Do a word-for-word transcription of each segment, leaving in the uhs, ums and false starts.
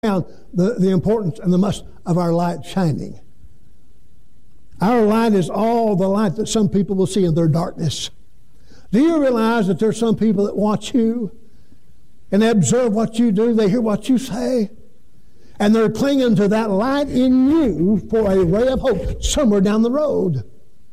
The, the importance and the must of our light shining. Our light is all the light that some people will see in their darkness. Do you realize that there's some people that watch you and they observe what you do, they hear what you say, and they're clinging to that light in you for a ray of hope somewhere down the road.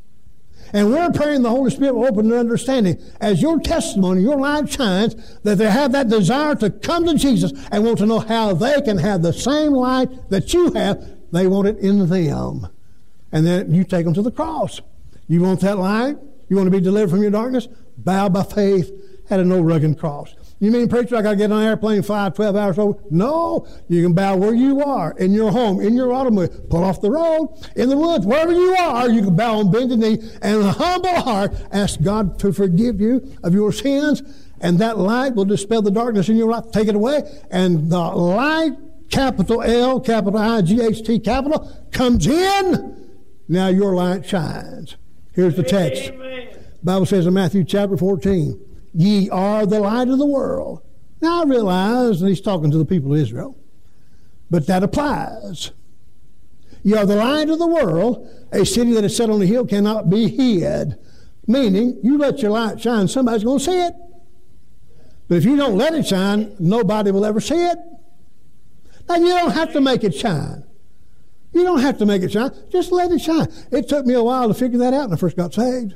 And we're praying the Holy Spirit will open their understanding as your testimony, your light shines, that they have that desire to come to Jesus and want to know how they can have the same light that you have. They want it in them. And then you take them to the cross. You want that light? You want to be delivered from your darkness? Bow by faith at an old rugged cross. You mean, preacher, I got to get on an airplane five, twelve hours over? No. You can bow where you are, in your home, in your automobile. Pull off the road, in the woods, wherever you are, you can bow on bended knee and a humble heart ask God to forgive you of your sins, and that light will dispel the darkness in your life, take it away, and the light, capital L, capital I, G H T, capital, comes in. Now your light shines. Here's the text. Amen. The Bible says in Matthew chapter fourteen, ye are the light of the world. Now I realize that he's talking to the people of Israel, but that applies. Ye are the light of the world. A city that is set on a hill cannot be hid. Meaning, you let your light shine, somebody's going to see it. But if you don't let it shine, nobody will ever see it. Now you don't have to make it shine. You don't have to make it shine. Just let it shine. It took me a while to figure that out when I first got saved.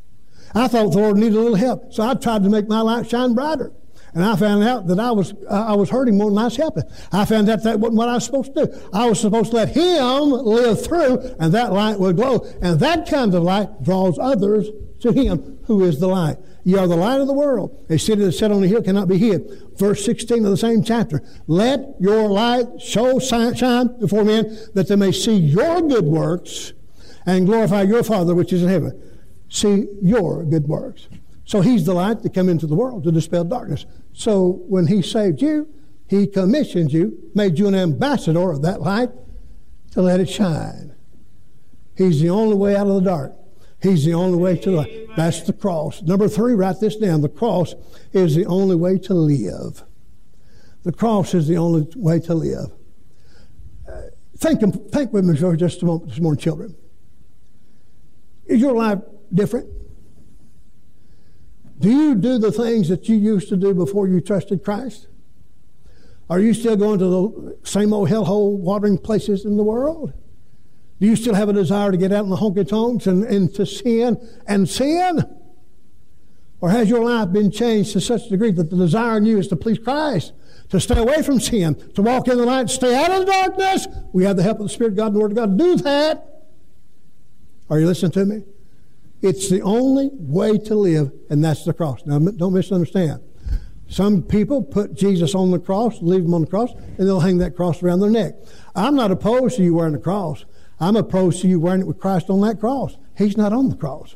I thought the Lord needed a little help, so I tried to make my light shine brighter. And I found out that I was uh, I was hurting more than I was helping. I found out that wasn't what I was supposed to do. I was supposed to let Him live through, and that light would glow. And that kind of light draws others to Him who is the light. Ye are the light of the world. A city that's set on a hill cannot be hid. Verse sixteen of the same chapter. Let your light show shine before men, that they may see your good works and glorify your Father which is in heaven. See your good works. So He's the light that come into the world to dispel darkness. So when He saved you, He commissioned you, made you an ambassador of that light to let it shine. He's the only way out of the dark. He's the only way to life. That's the cross. Number three, write this down. The cross is the only way to live. The cross is the only way to live. Uh, think, think with me for just a moment this morning, children. Is your life different? Do you do the things that you used to do before you trusted Christ? Are you still going to the same old hellhole watering places in the world? Do you still have a desire to get out in the honky-tonks and, and to sin and sin? Or has your life been changed to such a degree that the desire in you is to please Christ, to stay away from sin, to walk in the light, stay out of the darkness? We have the help of the Spirit of God and the Word of God to do that. Are you listening to me? It's the only way to live, and that's the cross. Now, don't misunderstand. Some people put Jesus on the cross, leave Him on the cross, and they'll hang that cross around their neck. I'm not opposed to you wearing the cross. I'm opposed to you wearing it with Christ on that cross. He's not on the cross.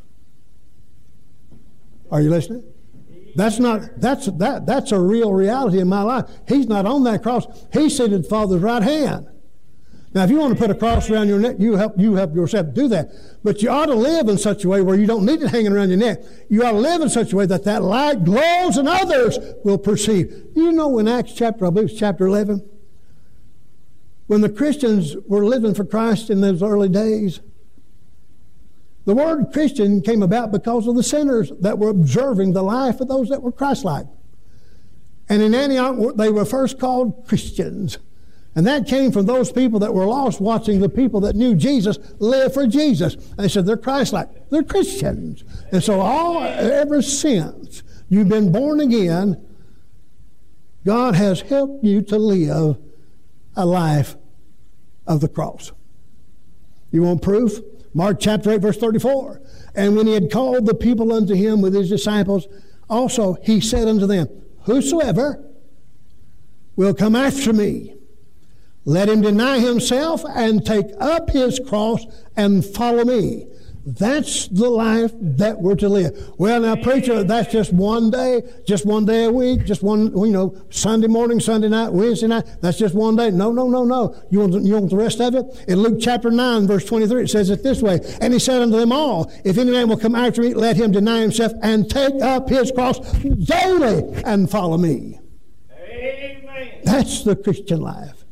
Are you listening? That's not that's that that's a real reality in my life. He's not on that cross. He's seated at the Father's right hand. Now, if you want to put a cross around your neck, you help you help yourself do that. But you ought to live in such a way where you don't need it hanging around your neck. You ought to live in such a way that that light glows and others will perceive. You know, in Acts chapter, I believe it's chapter eleven, when the Christians were living for Christ in those early days, the word Christian came about because of the sinners that were observing the life of those that were Christ-like. And in Antioch, they were first called Christians. And that came from those people that were lost watching the people that knew Jesus live for Jesus. And they said, they're Christ-like. They're Christians. And so all, ever since you've been born again, God has helped you to live a life of the cross. You want proof? Mark chapter eight, verse thirty-four. And when He had called the people unto Him with His disciples, also He said unto them, whosoever will come after me, let him deny himself and take up his cross and follow me. That's the life that we're to live. Well, now, preacher, that's just one day, just one day a week, just one, you know, Sunday morning, Sunday night, Wednesday night. That's just one day. No, no, no, no. You want, you want the rest of it? In Luke chapter nine, verse twenty-three, it says it this way. And He said unto them all, if any man will come after me, let him deny himself and take up his cross daily and follow me. Amen. That's the Christian life.